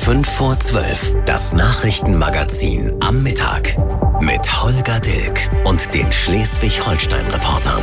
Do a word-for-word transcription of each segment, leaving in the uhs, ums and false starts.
fünf vor zwölf. Das Nachrichtenmagazin am Mittag. Mit Holger Dilk und den Schleswig-Holstein-Reportern.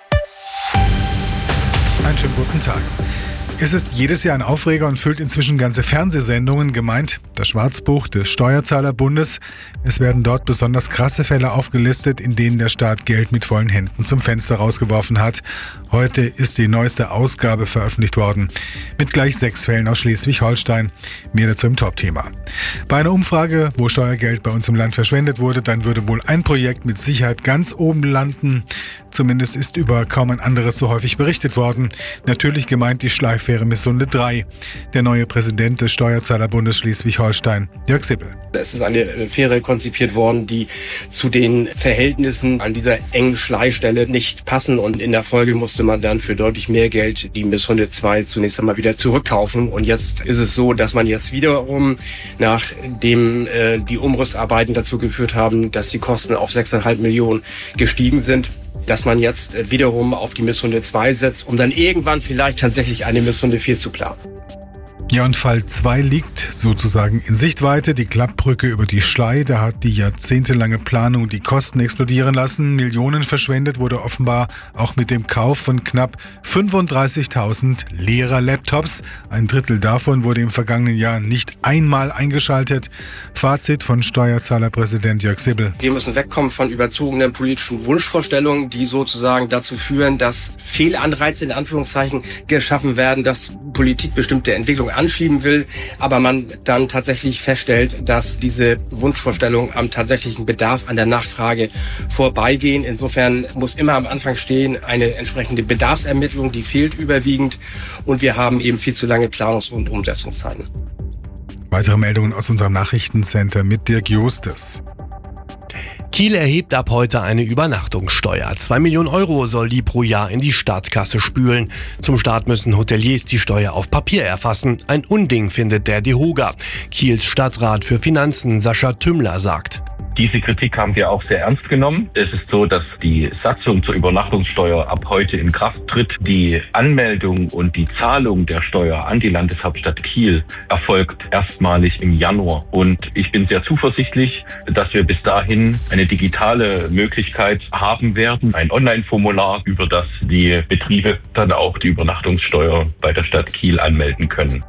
Einen schönen guten Tag. Es ist jedes Jahr ein Aufreger und füllt inzwischen ganze Fernsehsendungen, gemeint das Schwarzbuch des Steuerzahlerbundes. Es werden dort besonders krasse Fälle aufgelistet, in denen der Staat Geld mit vollen Händen zum Fenster rausgeworfen hat. Heute ist die neueste Ausgabe veröffentlicht worden, mit gleich sechs Fällen aus Schleswig-Holstein. Mehr dazu im Top-Thema. Bei einer Umfrage, wo Steuergeld bei uns im Land verschwendet wurde, dann würde wohl ein Projekt mit Sicherheit ganz oben landen. Zumindest ist über kaum ein anderes so häufig berichtet worden. Natürlich gemeint die Schleiffähre Missunde drei. Der neue Präsident des Steuerzahlerbundes Schleswig-Holstein, Jörg Sippel. Es ist eine Fähre konzipiert worden, die zu den Verhältnissen an dieser engen Schleifstelle nicht passen. Und in der Folge musste man dann für deutlich mehr Geld die Missunde zwei zunächst einmal wieder zurückkaufen. Und jetzt ist es so, dass man jetzt wiederum, nachdem äh, die Umrüstarbeiten dazu geführt haben, dass die Kosten auf sechseinhalb Millionen gestiegen sind, dass man jetzt wiederum auf die Missunde zwei setzt, um dann irgendwann vielleicht tatsächlich eine Missunde vier zu planen. Ja, und Fall zwei liegt sozusagen in Sichtweite. Die Klappbrücke über die Schlei, da hat die jahrzehntelange Planung die Kosten explodieren lassen. Millionen verschwendet wurde offenbar auch mit dem Kauf von knapp fünfunddreißigtausend Lehrer-Laptops. Ein Drittel davon wurde im vergangenen Jahr nicht einmal eingeschaltet. Fazit von Steuerzahlerpräsident Jörg Sippel. Wir müssen wegkommen von überzogenen politischen Wunschvorstellungen, die sozusagen dazu führen, dass Fehlanreize in Anführungszeichen geschaffen werden, dass Politik bestimmte Entwicklungen anschieben will, aber man dann tatsächlich feststellt, dass diese Wunschvorstellungen am tatsächlichen Bedarf, an der Nachfrage vorbeigehen. Insofern muss immer am Anfang stehen eine entsprechende Bedarfsermittlung, die fehlt überwiegend und wir haben eben viel zu lange Planungs- und Umsetzungszeiten. Weitere Meldungen aus unserem Nachrichtencenter mit Dirk Justus. Kiel erhebt ab heute eine Übernachtungssteuer. Zwei Millionen Euro soll die pro Jahr in die Staatskasse spülen. Zum Start müssen Hoteliers die Steuer auf Papier erfassen. Ein Unding, findet der DEHOGA. Kiels Stadtrat für Finanzen Sascha Tümmler sagt: Diese Kritik haben wir auch sehr ernst genommen. Es ist so, dass die Satzung zur Übernachtungssteuer ab heute in Kraft tritt. Die Anmeldung und die Zahlung der Steuer an die Landeshauptstadt Kiel erfolgt erstmalig im Januar. Und ich bin sehr zuversichtlich, dass wir bis dahin eine digitale Möglichkeit haben werden. Ein Online-Formular, über das die Betriebe dann auch die Übernachtungssteuer bei der Stadt Kiel anmelden können.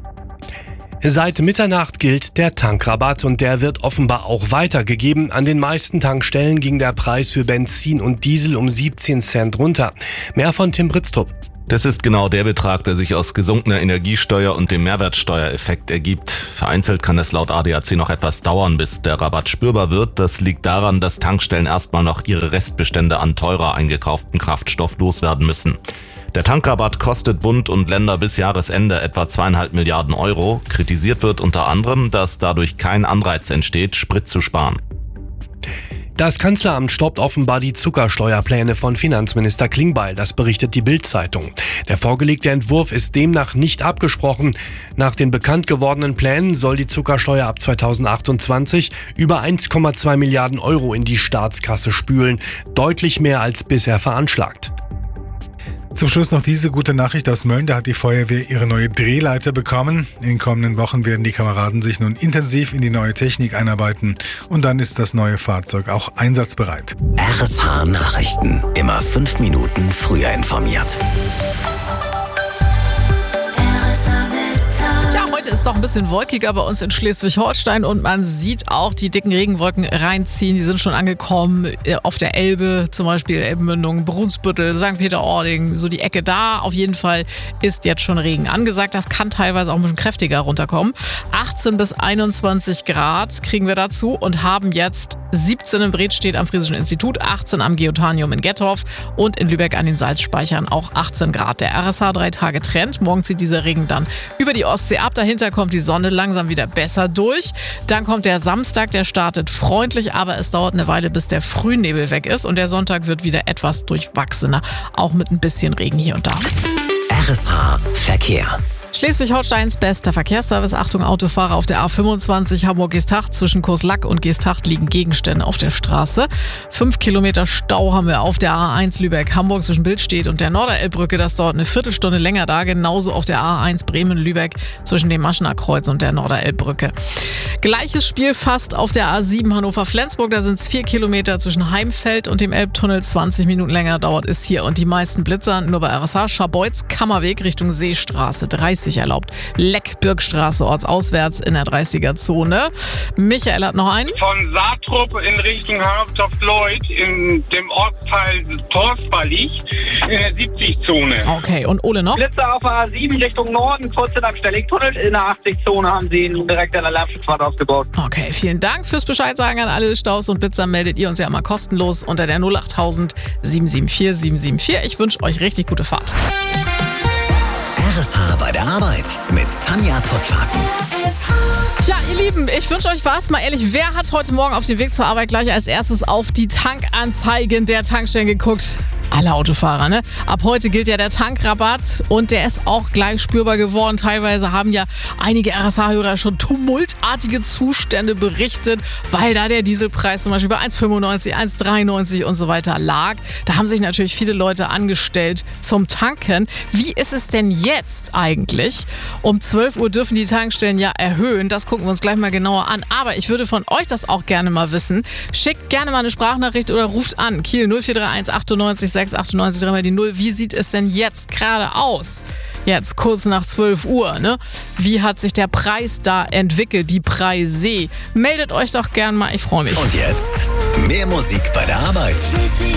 Seit Mitternacht gilt der Tankrabatt und der wird offenbar auch weitergegeben. An den meisten Tankstellen ging der Preis für Benzin und Diesel um siebzehn Cent runter. Mehr von Tim Britztrup. Das ist genau der Betrag, der sich aus gesunkener Energiesteuer und dem Mehrwertsteuereffekt ergibt. Vereinzelt kann es laut A D A C noch etwas dauern, bis der Rabatt spürbar wird. Das liegt daran, dass Tankstellen erstmal noch ihre Restbestände an teurer eingekauften Kraftstoff loswerden müssen. Der Tankrabatt kostet Bund und Länder bis Jahresende etwa zweieinhalb Milliarden Euro. Kritisiert wird unter anderem, dass dadurch kein Anreiz entsteht, Sprit zu sparen. Das Kanzleramt stoppt offenbar die Zuckersteuerpläne von Finanzminister Klingbeil, das berichtet die Bild-Zeitung. Der vorgelegte Entwurf ist demnach nicht abgesprochen. Nach den bekannt gewordenen Plänen soll die Zuckersteuer ab zweitausendachtundzwanzig über eins Komma zwei Milliarden Euro in die Staatskasse spülen, deutlich mehr als bisher veranschlagt. Zum Schluss noch diese gute Nachricht aus Mölln. Da hat die Feuerwehr ihre neue Drehleiter bekommen. In den kommenden Wochen werden die Kameraden sich nun intensiv in die neue Technik einarbeiten. Und dann ist das neue Fahrzeug auch einsatzbereit. R S H Nachrichten. Immer fünf Minuten früher informiert. Heute ist doch ein bisschen wolkiger bei uns in Schleswig-Holstein und man sieht auch die dicken Regenwolken reinziehen. Die sind schon angekommen auf der Elbe, zum Beispiel Elbenmündung, Brunsbüttel, Sankt Peter-Ording, so die Ecke da. Auf jeden Fall ist jetzt schon Regen angesagt. Das kann teilweise auch ein bisschen kräftiger runterkommen. achtzehn bis einundzwanzig Grad kriegen wir dazu und haben jetzt siebzehn in Bredstedt am Friesischen Institut, achtzehn am Geotanium in Gettorf und in Lübeck an den Salzspeichern auch achtzehn Grad. Der R S H drei Tage Trend. Morgen zieht dieser Regen dann über die Ostsee ab. Dahinter kommt die Sonne langsam wieder besser durch. Dann kommt der Samstag, der startet freundlich, aber es dauert eine Weile, bis der Frühnebel weg ist. Und der Sonntag wird wieder etwas durchwachsener, auch mit ein bisschen Regen hier und da. R S H Verkehr. Schleswig-Holsteins bester Verkehrsservice. Achtung, Autofahrer auf der A fünfundzwanzig Hamburg-Geesthacht. Zwischen Kurslack und Geesthacht liegen Gegenstände auf der Straße. Fünf Kilometer Stau haben wir auf der A eins Lübeck-Hamburg zwischen Bildstedt und der Norderelbbrücke. Das dauert eine Viertelstunde länger da. Genauso auf der A eins Bremen-Lübeck zwischen dem Maschener Kreuz und der Norderelbbrücke. Gleiches Spiel fast auf der A sieben Hannover-Flensburg. Da sind es vier Kilometer zwischen Heimfeld und dem Elbtunnel. zwanzig Minuten länger dauert es hier. Und die meisten Blitzer nur bei R S H Scharbeutz, Kammerweg Richtung Seestraße. dreißig erlaubt. Leck-Birkstraße ortsauswärts in der dreißiger-Zone. Michael hat noch einen. Von Saatrup in Richtung Hartoft-Leuth in dem Ortsteil Torsballig in der siebzig-Zone. Okay, und Ole noch? Blitzer auf A sieben Richtung Norden, kurz am Stellingtunnel. In der achtzig-Zone haben sie ihn direkt an der Lärmschutzwand aufgebaut. Okay, vielen Dank fürs Bescheid sagen an alle Staus und Blitzer. Meldet ihr uns ja mal kostenlos unter der null achttausend sieben sieben vier sieben sieben vier. Ich wünsche euch richtig gute Fahrt. R S H bei der Arbeit mit Tanja Pottfaken. Ja, ihr Lieben, ich wünsche euch was. Mal ehrlich, wer hat heute Morgen auf dem Weg zur Arbeit gleich als erstes auf die Tankanzeigen der Tankstellen geguckt? Alle Autofahrer, ne? Ab heute gilt ja der Tankrabatt und der ist auch gleich spürbar geworden. Teilweise haben ja einige R S H-Hörer schon tumultartige Zustände berichtet, weil da der Dieselpreis zum Beispiel bei eins fünfundneunzig, eins dreiundneunzig und so weiter lag. Da haben sich natürlich viele Leute angestellt zum Tanken. Wie ist es denn jetzt eigentlich? Um zwölf Uhr dürfen die Tankstellen ja erhöhen. Das gucken wir uns gleich mal genauer an. Aber ich würde von euch das auch gerne mal wissen. Schickt gerne mal eine Sprachnachricht oder ruft an. Kiel null vier drei eins achtundneunzig sechs achtundneunzig, dreimal die null. Wie sieht es denn jetzt gerade aus? Jetzt kurz nach zwölf Uhr, ne? Wie hat sich der Preis da entwickelt, die Preise? Meldet euch doch gern mal, ich freue mich. Und jetzt mehr Musik bei der Arbeit.